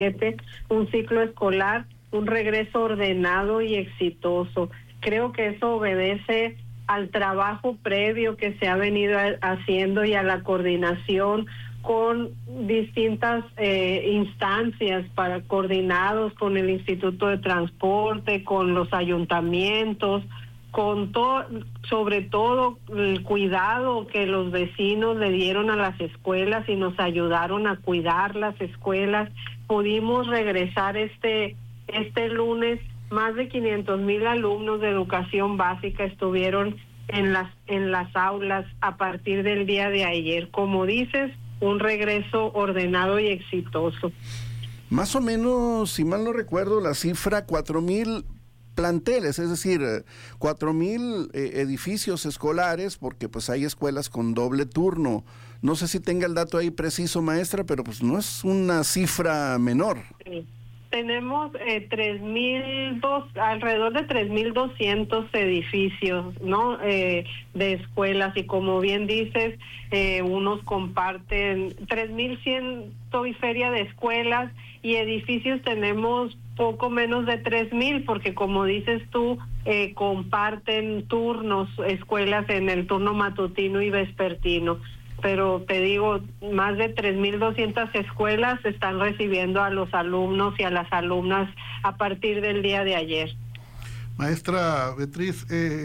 un ciclo escolar, un regreso ordenado y exitoso. Creo que eso obedece al trabajo previo que se ha venido haciendo y a la coordinación con distintas instancias coordinados con el Instituto de Transporte, con los ayuntamientos, con todo, sobre todo el cuidado que los vecinos le dieron a las escuelas y nos ayudaron a cuidar las escuelas. Pudimos regresar este lunes. Más de 500,000 alumnos de educación básica estuvieron en las aulas a partir del día de ayer. Como dices, un regreso ordenado y exitoso. Más o menos, si mal no recuerdo, la cifra 4,000 planteles, es decir, 4,000 edificios escolares, porque pues hay escuelas con doble turno. No sé si tenga el dato ahí preciso, maestra, pero pues no es una cifra menor. Sí. Tenemos alrededor de 3,200 edificios, ¿no? De escuelas, y como bien dices, unos comparten 3,100 y feria de escuelas, y edificios tenemos poco menos de 3,000, porque como dices tú, comparten turnos, escuelas en el turno matutino y vespertino. Pero te digo, más de 3,200 escuelas están recibiendo a los alumnos y a las alumnas a partir del día de ayer. Maestra Beatriz,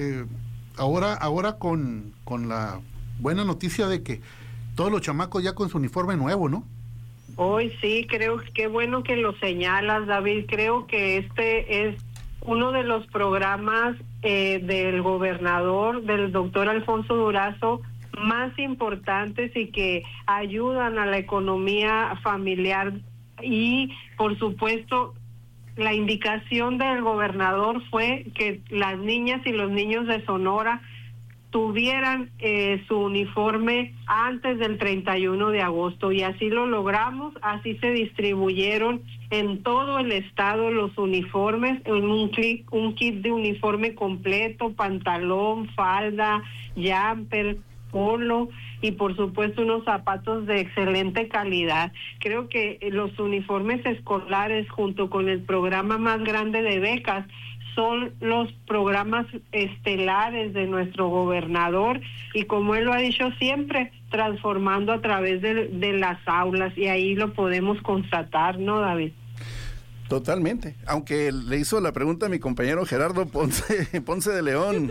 ahora con la buena noticia de que todos los chamacos ya con su uniforme nuevo, ¿no? Hoy sí, creo que qué bueno que lo señalas, David. Creo que este es uno de los programas del gobernador, del doctor Alfonso Durazo, más importantes y que ayudan a la economía familiar. Y por supuesto la indicación del gobernador fue que las niñas y los niños de Sonora tuvieran su uniforme antes del 31 de agosto, y así lo logramos. Así se distribuyeron en todo el estado los uniformes, en un kit de uniforme completo, pantalón, falda, jumper, polo y por supuesto unos zapatos de excelente calidad. Creo que los uniformes escolares, junto con el programa más grande de becas, son los programas estelares de nuestro gobernador, y como él lo ha dicho siempre, transformando a través de las aulas, y ahí lo podemos constatar, ¿no, David? Totalmente, aunque le hizo la pregunta a mi compañero Gerardo Ponce de León.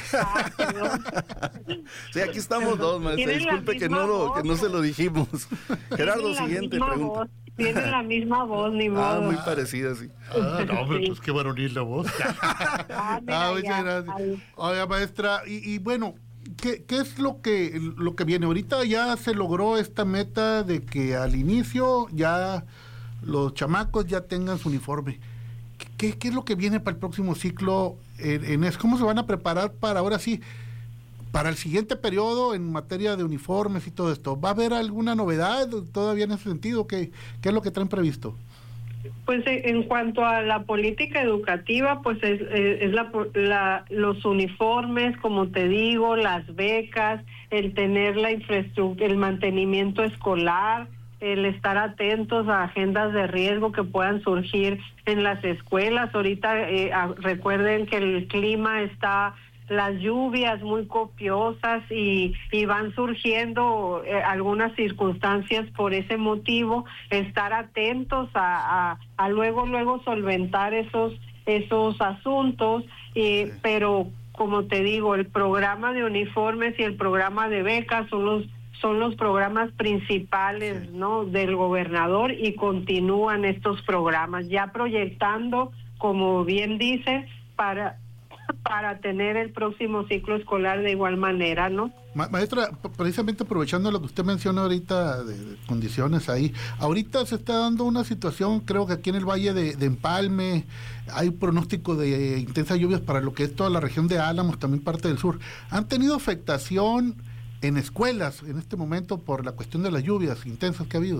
Sí, aquí estamos dos, maestra, disculpe que no se lo dijimos. Gerardo, siguiente pregunta. Tiene la misma voz, ni modo. Ah, muy parecida, sí. No, hombre, sí. Pues qué varonil la voz. Muchas gracias. Oiga, maestra, y bueno, ¿qué es lo que viene? Ahorita ya se logró esta meta de que al inicio ya los chamacos ya tengan su uniforme. ¿Qué es lo que viene para el próximo ciclo en eso? ¿Cómo se van a preparar para ahora sí, para el siguiente periodo en materia de uniformes y todo esto? ¿Va a haber alguna novedad todavía en ese sentido? ¿Qué es lo que traen previsto? Pues en cuanto a la política educativa, pues es los uniformes, como te digo, las becas, el tener la infraestructura, el mantenimiento escolar, el estar atentos a agendas de riesgo que puedan surgir en las escuelas. Ahorita recuerden que el clima está, las lluvias muy copiosas, y van surgiendo algunas circunstancias por ese motivo. Estar atentos a luego solventar esos asuntos, pero como te digo, el programa de uniformes y el programa de becas son los programas principales, sí, ¿no?, del gobernador, y continúan estos programas ya proyectando, como bien dices, para tener el próximo ciclo escolar de igual manera, ¿no? Maestra, precisamente aprovechando lo que usted menciona ahorita de condiciones ahí, ahorita se está dando una situación, creo que aquí en el Valle de Empalme hay pronóstico de intensas lluvias para lo que es toda la región de Álamos, también parte del sur. ¿Han tenido afectación en escuelas en este momento por la cuestión de las lluvias intensas que ha habido?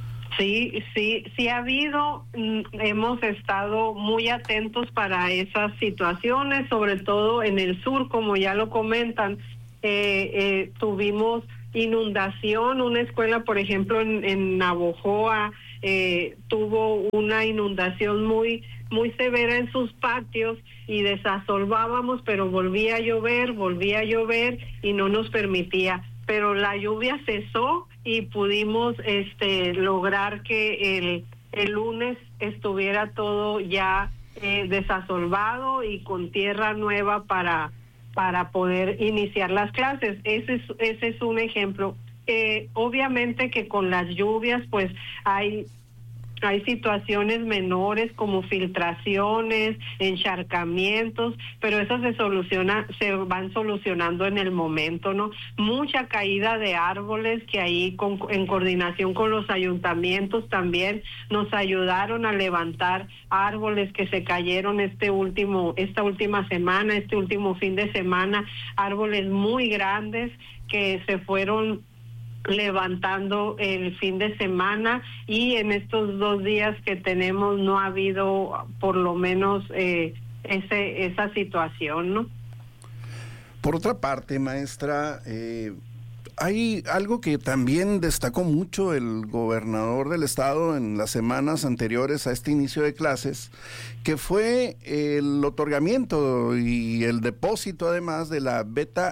Sí ha habido. Hemos estado muy atentos para esas situaciones, sobre todo en el sur, como ya lo comentan. Tuvimos inundación, una escuela, por ejemplo, en Navojoa, tuvo una inundación muy severa en sus patios y desasolvábamos, pero volvía a llover y no nos permitía. Pero la lluvia cesó y pudimos lograr que el lunes estuviera todo ya desasolvado y con tierra nueva para poder iniciar las clases. Ese es un ejemplo. Obviamente que con las lluvias pues hay situaciones menores como filtraciones, encharcamientos, pero eso se van solucionando en el momento, ¿no? Mucha caída de árboles que ahí en coordinación con los ayuntamientos también nos ayudaron a levantar árboles que se cayeron esta última semana, este último fin de semana, árboles muy grandes que se fueron levantando el fin de semana, y en estos 2 días que tenemos no ha habido por lo menos esa situación, ¿no? Por otra parte, maestra, hay algo que también destacó mucho el gobernador del estado en las semanas anteriores a este inicio de clases, que fue el otorgamiento y el depósito además de la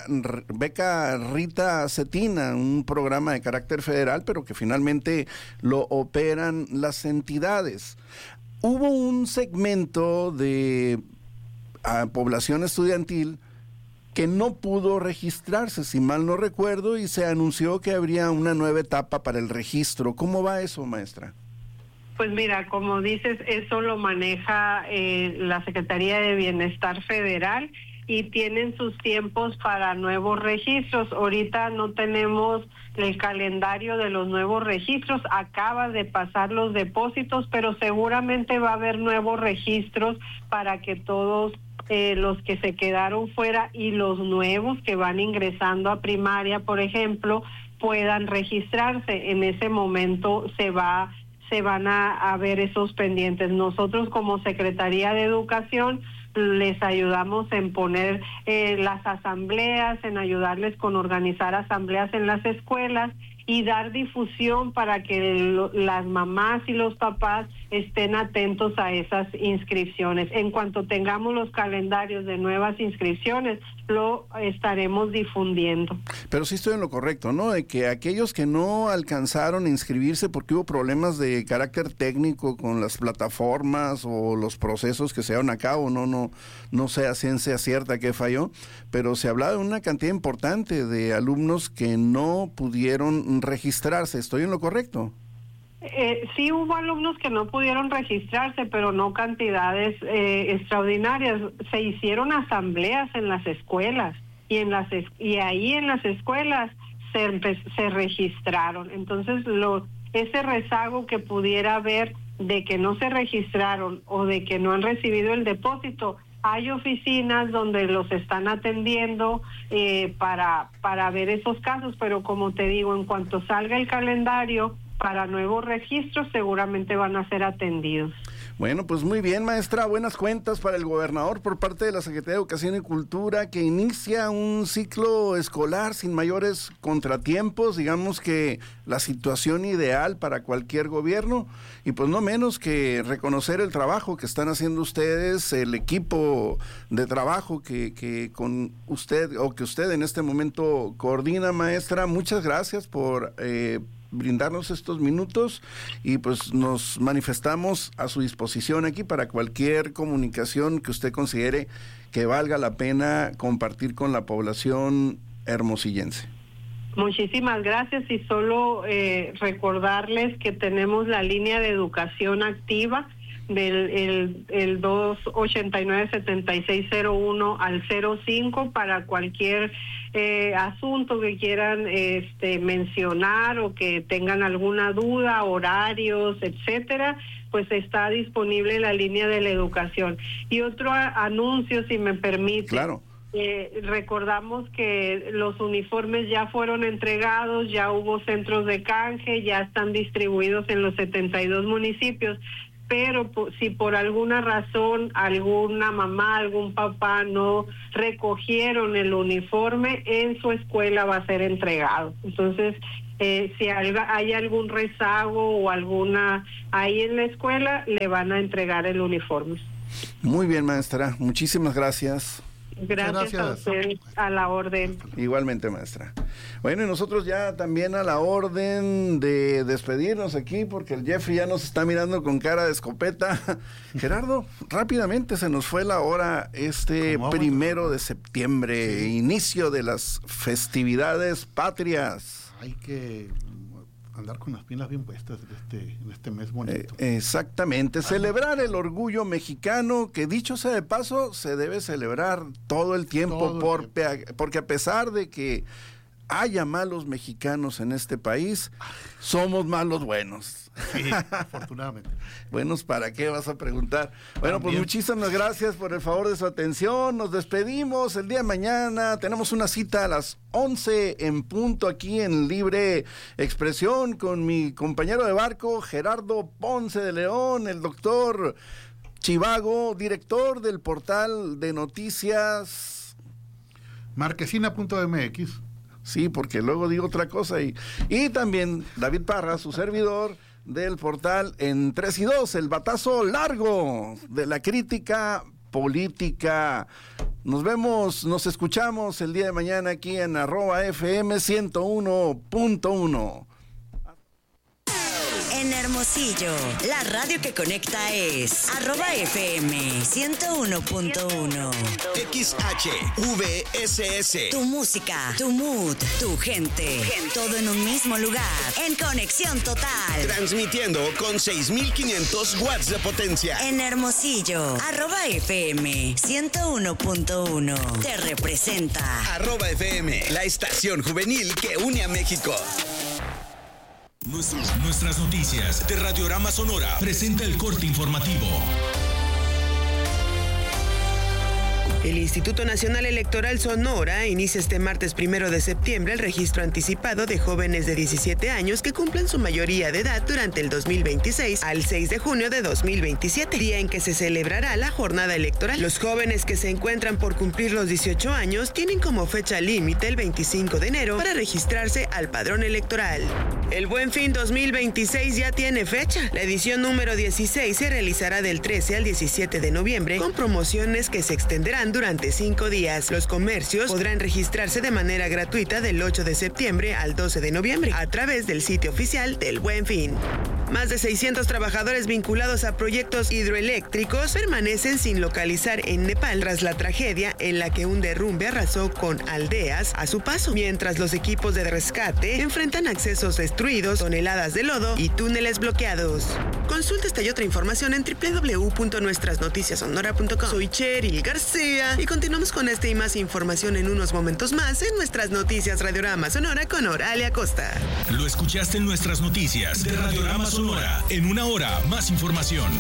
beca Rita Cetina, un programa de carácter federal, pero que finalmente lo operan las entidades. Hubo un segmento de población estudiantil que no pudo registrarse, si mal no recuerdo, y se anunció que habría una nueva etapa para el registro. ¿Cómo va eso, maestra? Pues mira, como dices, eso lo maneja la Secretaría de Bienestar Federal y tienen sus tiempos para nuevos registros. Ahorita no tenemos el calendario de los nuevos registros, acaba de pasar los depósitos, pero seguramente va a haber nuevos registros para que todos los que se quedaron fuera y los nuevos que van ingresando a primaria, por ejemplo, puedan registrarse. En ese momento se van a ver esos pendientes. Nosotros como Secretaría de Educación les ayudamos en poner las asambleas, en ayudarles con organizar asambleas en las escuelas y dar difusión para que las mamás y los papás estén atentos a esas inscripciones. En cuanto tengamos los calendarios de nuevas inscripciones, lo estaremos difundiendo. Pero sí estoy en lo correcto, ¿no? De que aquellos que no alcanzaron a inscribirse porque hubo problemas de carácter técnico con las plataformas o los procesos que se llevan a cabo, no sé a ciencia cierta qué falló, pero se hablaba de una cantidad importante de alumnos que no pudieron registrarse. ¿Estoy en lo correcto? Sí hubo alumnos que no pudieron registrarse, pero no cantidades extraordinarias. Se hicieron asambleas en las escuelas y ahí en las escuelas se registraron. Entonces, ese rezago que pudiera haber de que no se registraron o de que no han recibido el depósito, hay oficinas donde los están atendiendo para ver esos casos, pero como te digo, en cuanto salga el calendario para nuevos registros, seguramente van a ser atendidos. Bueno, pues muy bien, maestra, buenas cuentas para el gobernador por parte de la Secretaría de Educación y Cultura, que inicia un ciclo escolar sin mayores contratiempos, digamos que la situación ideal para cualquier gobierno, y pues no menos que reconocer el trabajo que están haciendo ustedes, el equipo de trabajo que con usted, o que usted en este momento coordina, maestra. Muchas gracias por brindarnos estos minutos y pues nos manifestamos a su disposición aquí para cualquier comunicación que usted considere que valga la pena compartir con la población hermosillense. Muchísimas gracias, y solo recordarles que tenemos la línea de educación activa del el 289-7601 al 05 para cualquier asunto que quieran mencionar o que tengan alguna duda, horarios, etcétera, pues está disponible la línea de la educación. Y otro anuncio, si me permite. Claro. Recordamos que los uniformes ya fueron entregados, ya hubo centros de canje, ya están distribuidos en los 72 municipios, pero si por alguna razón alguna mamá, algún papá no recogieron el uniforme, en su escuela va a ser entregado. Entonces, si hay algún rezago o alguna ahí en la escuela, le van a entregar el uniforme. Muy bien, maestra. Muchísimas gracias. Gracias a usted, a la orden. Igualmente, maestra. Bueno, y nosotros ya también a la orden de despedirnos aquí, porque el Jeffrey ya nos está mirando con cara de escopeta. Gerardo, rápidamente se nos fue la hora 1 de septiembre, sí. Inicio de las festividades patrias. Hay que andar con las pilas bien puestas en este mes bonito. Exactamente, celebrar el orgullo mexicano, que dicho sea de paso, se debe celebrar todo el tiempo, porque a pesar de que haya malos mexicanos en este país, somos malos buenos. Sí, afortunadamente. Buenos, ¿para qué vas a preguntar? Bueno, pues muchísimas gracias por el favor de su atención. Nos despedimos el día de mañana. Tenemos una cita a las 11 en punto aquí en Libre Expresión con mi compañero de barco, Gerardo Ponce de León, el doctor Chivago, director del portal de noticias Marquesina.mx. Sí, porque luego digo otra cosa. Y también David Parra, su servidor, del portal En 3 y 2, el batazo largo de la crítica política. Nos vemos, nos escuchamos el día de mañana aquí en @FM 101.1. En Hermosillo, la radio que conecta es @FM 101.1. XHVSS. Tu música, tu mood, tu gente. Todo en un mismo lugar. En conexión total. Transmitiendo con 6,500 watts de potencia. En Hermosillo, @FM 101.1. Te representa. @FM, la estación juvenil que une a México. Nuestras noticias de Radiorama Sonora presenta el corte informativo. El Instituto Nacional Electoral Sonora inicia este martes 1 de septiembre el registro anticipado de jóvenes de 17 años que cumplen su mayoría de edad durante el 2026 al 6 de junio de 2027, día en que se celebrará la jornada electoral. Los jóvenes que se encuentran por cumplir los 18 años tienen como fecha límite el 25 de enero para registrarse al padrón electoral. El Buen Fin 2026 ya tiene fecha. La edición número 16 se realizará del 13 al 17 de noviembre con promociones que se extenderán durante 5 días. Los comercios podrán registrarse de manera gratuita del 8 de septiembre al 12 de noviembre a través del sitio oficial del Buen Fin. Más de 600 trabajadores vinculados a proyectos hidroeléctricos permanecen sin localizar en Nepal tras la tragedia en la que un derrumbe arrasó con aldeas a su paso, mientras los equipos de rescate enfrentan accesos destruidos, toneladas de lodo y túneles bloqueados. Consulta esta y otra información en www.nuestrasnoticiasonora.com. Soy Cheryl García y continuamos con esta y más información en unos momentos más en Nuestras Noticias Radiorama Sonora con Oralia Costa. Lo escuchaste en Nuestras Noticias de Radiorama Sonora. En una hora, más información.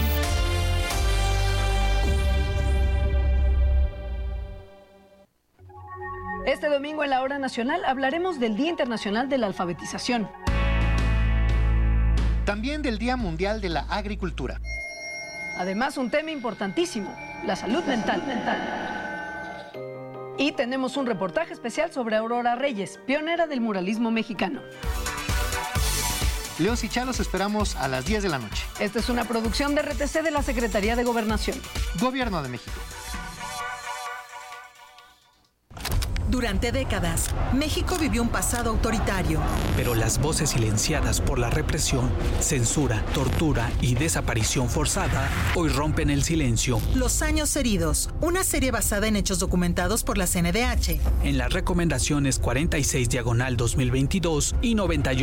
Este domingo en la Hora Nacional hablaremos del Día Internacional de la Alfabetización. También del Día Mundial de la Agricultura. Además, un tema importantísimo, la salud mental. Y tenemos un reportaje especial sobre Aurora Reyes, pionera del muralismo mexicano. León y Chá, los esperamos a las 10 de la noche. Esta es una producción de RTC de la Secretaría de Gobernación. Gobierno de México. Durante décadas, México vivió un pasado autoritario. Pero las voces silenciadas por la represión, censura, tortura y desaparición forzada hoy rompen el silencio. Los años heridos, una serie basada en hechos documentados por la CNDH. En las recomendaciones 46/2022 y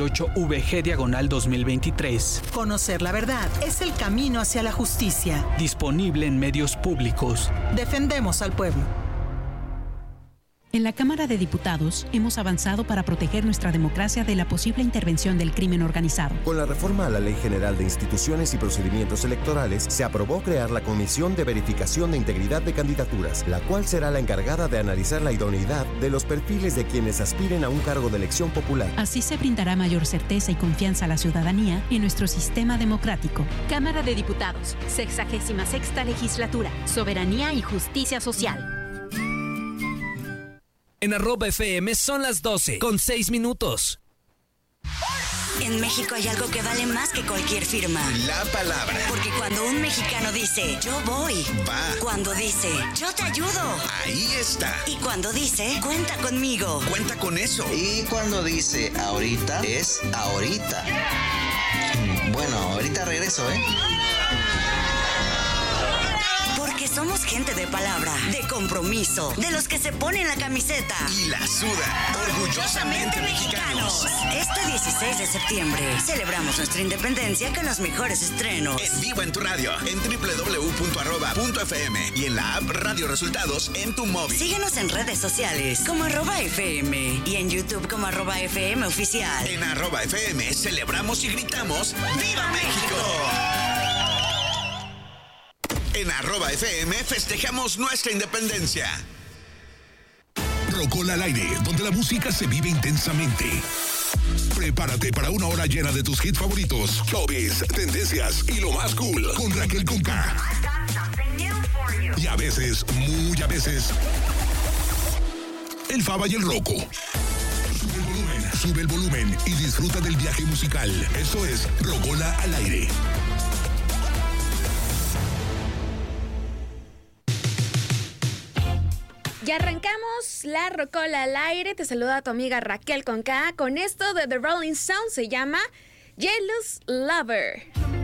98VG/2023. Conocer la verdad es el camino hacia la justicia. Disponible en medios públicos. Defendemos al pueblo. En la Cámara de Diputados hemos avanzado para proteger nuestra democracia de la posible intervención del crimen organizado. Con la reforma a la Ley General de Instituciones y Procedimientos Electorales, se aprobó crear la Comisión de Verificación de Integridad de Candidaturas, la cual será la encargada de analizar la idoneidad de los perfiles de quienes aspiren a un cargo de elección popular. Así se brindará mayor certeza y confianza a la ciudadanía en nuestro sistema democrático. Cámara de Diputados, 66ª Legislatura, Soberanía y Justicia Social. En @FM son las 12:06. En México hay algo que vale más que cualquier firma. La palabra. Porque cuando un mexicano dice, yo voy. Va. Cuando dice, yo te ayudo. Ahí está. Y cuando dice, cuenta conmigo. Cuenta con eso. Y cuando dice ahorita, es ahorita. Bueno, ahorita regreso, ¿eh? Porque somos gente de palabra, de compromiso, de los que se ponen la camiseta y la suda. Orgullosamente mexicanos. Este 16 de septiembre celebramos nuestra independencia con los mejores estrenos. En vivo en tu radio, en www.arroba.fm y en la app Radio Resultados en tu móvil. Síguenos en redes sociales como @FM y en YouTube como @FM Oficial. En @FM celebramos y gritamos ¡Viva México! En @FM festejamos nuestra independencia. Rocola al aire, donde la música se vive intensamente. Prepárate para una hora llena de tus hits favoritos, showbiz, tendencias y lo más cool con Raquel Conca. Y a veces, muy a veces, el Faba y el Rocco. Sube el volumen y disfruta del viaje musical. Eso es Rocola al aire. Ya arrancamos la Rocola al aire. Te saluda tu amiga Raquel Conca con esto de The Rolling Stones. Se llama Jealous Lover.